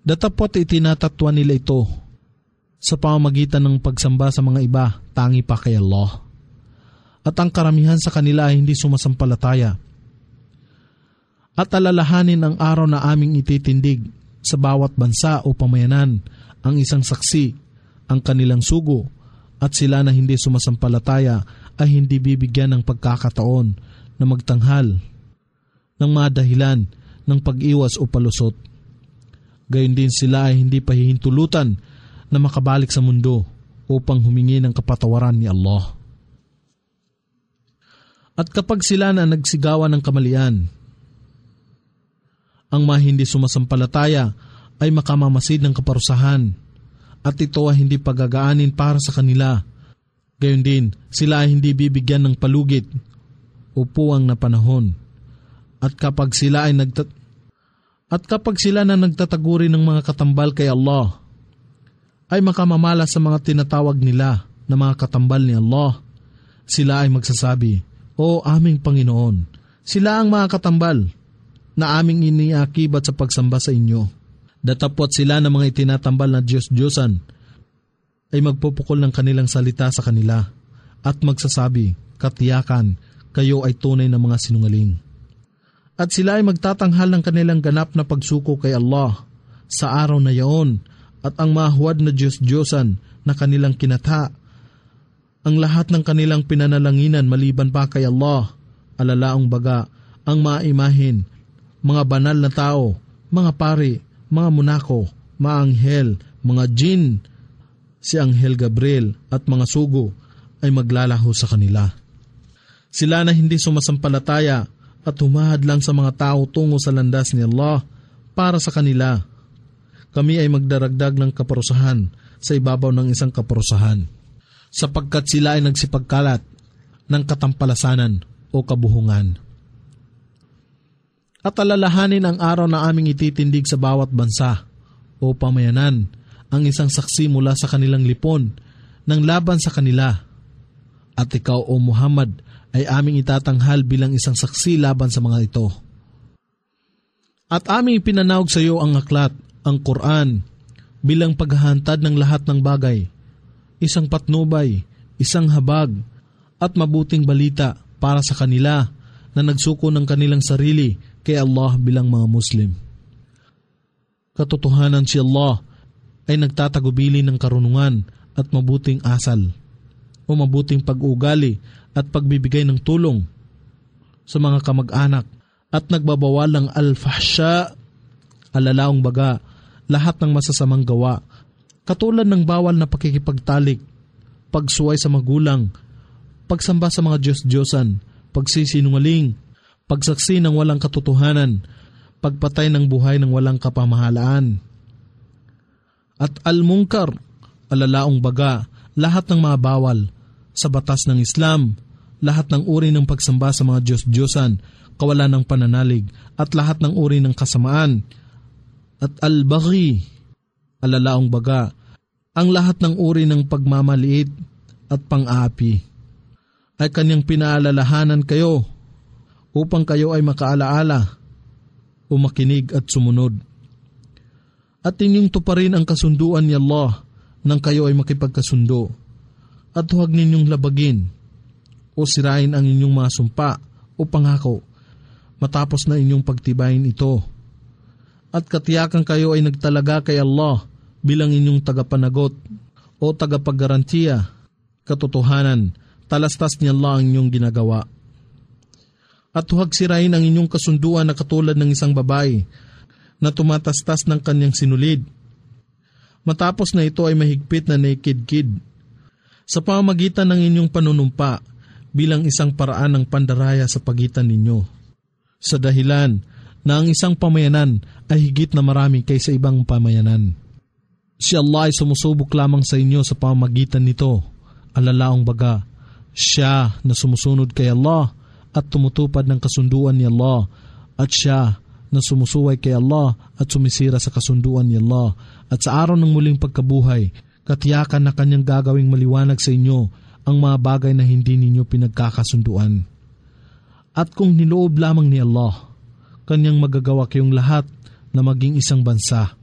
Datapot itinatatwa nila ito sa pamamagitan ng pagsamba sa mga iba, tangi pa kay Allah. At ang karamihan sa kanila ay hindi sumasampalataya. At alalahanin ang araw na aming ititindig sa bawat bansa o pamayanan ang isang saksi, ang kanilang sugo, at sila na hindi sumasampalataya ay hindi bibigyan ng pagkakataon na magtanghal ng mga dahilan ng pag-iwas o palusot. Gayon din sila ay hindi pahihintulutan na makabalik sa mundo upang humingi ng kapatawaran ni Allah. At kapag sila na nagsigawan ng kamalian, ang mga hindi sumasampalataya ay makamamasid ng kaparusahan at ito ay hindi pagagaanin para sa kanila. Gayon din, sila ay hindi bibigyan ng palugit o puwang na panahon. At kapag sila na nagtataguri ng mga katambal kay Allah, ay makamamala sa mga tinatawag nila na mga katambal ni Allah. Sila ay magsasabi, "O aming Panginoon, sila ang mga katambal na aming iniakibat sa pagsamba sa inyo." Datapot sila ng mga itinatambal na Diyos-Diyosan ay magpupukol ng kanilang salita sa kanila at magsasabi, "Katiyakan, kayo ay tunay na mga sinungaling." At sila ay magtatanghal ng kanilang ganap na pagsuko kay Allah sa araw na yaon at ang mahuwad na Diyos-Diyosan na kanilang kinata, ang lahat ng kanilang pinanalanginan maliban pa kay Allah, alalaong baga, ang mga imahin, mga banal na tao, mga pari, mga munako, mga anghel, mga jin, si Anghel Gabriel at mga sugo ay maglalaho sa kanila. Sila na hindi sumasampalataya at humahad lang sa mga tao tungo sa landas ni Allah para sa kanila, kami ay magdaragdag ng kaparusahan sa ibabaw ng isang kaparusahan, sapagkat sila ay nagsipagkalat ng katampalasanan o kabuhungan. At alalahanin ang araw na aming ititindig sa bawat bansa o pamayanan ang isang saksi mula sa kanilang lipon ng laban sa kanila. At ikaw o Muhammad ay aming itatanghal bilang isang saksi laban sa mga ito. At aming ipinanawag sa iyo ang aklat, ang Quran, bilang paghahantad ng lahat ng bagay, isang patnubay, isang habag, at mabuting balita para sa kanila na nagsuko ng kanilang sarili kay Allah bilang mga Muslim. Katotohanan si Allah ay nagtatagubili ng karunungan at mabuting asal o mabuting pag-uugali at pagbibigay ng tulong sa mga kamag-anak at nagbabawal ng al-fahsya, alalaong baga, lahat ng masasamang gawa, katulad ng bawal na pakikipagtalik, pagsuway sa magulang, pagsamba sa mga Diyos-Diyosan, pagsisinungaling, pagsaksi ng walang katotohanan, pagpatay ng buhay ng walang kapamahalaan. At al-munkar, alalaong baga, lahat ng mga bawal sa batas ng Islam, lahat ng uri ng pagsamba sa mga Diyos-Diyosan, kawalan ng pananalig, at lahat ng uri ng kasamaan. At al-baghi, alalaong baga, ang lahat ng uri ng pagmamaliit at pang-aapi, ay kanyang pinaalalahanan kayo upang kayo ay makaalaala o makinig at sumunod. At inyong tuparin ang kasunduan ni Allah nang kayo ay makipagkasundo, at huwag ninyong labagin o sirain ang inyong mga sumpa o pangako matapos na inyong pagtibayin ito. At katiyakan kayo ay nagtalaga kay Allah bilang inyong tagapanagot o tagapaggarantiya. Katotohanan, talastas ni Allah ang inyong ginagawa. At huwag sirain ang inyong kasunduan na katulad ng isang babae na tumatastas ng kanyang sinulid, matapos na ito ay mahigpit na naked-kid, sa pamamagitan ng inyong panunumpa bilang isang paraan ng pandaraya sa pagitan ninyo, sa dahilan na ang isang pamayanan ay higit na marami kaysa ibang pamayanan. Si Allah ay sumusubok lamang sa inyo sa pamamagitan nito, alalaong baga, siya na sumusunod kay Allah at tumutupad ng kasunduan ni Allah, at siya na sumusuway kay Allah at sumisira sa kasunduan ni Allah, at sa araw ng muling pagkabuhay, katiyakan na kanyang gagawing maliwanag sa inyo ang mga bagay na hindi ninyo pinagkakasunduan. At kung niloob lamang ni Allah, kanyang magagawa kayong lahat na maging isang bansa,